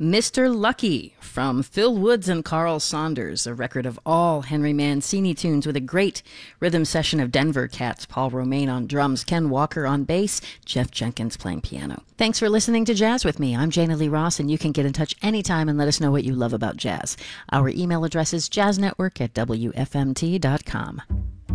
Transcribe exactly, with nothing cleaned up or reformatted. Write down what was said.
Mister Lucky from Phil Woods and Carl Saunders, a record of all Henry Mancini tunes with a great rhythm session of Denver Cats, Paul Romaine on drums, Ken Walker on bass, Jeff Jenkins playing piano. Thanks for listening to Jazz with me. I'm Jana Lee Ross, and you can get in touch anytime and let us know what you love about jazz. Our email address is jazznetwork at w f m t dot com.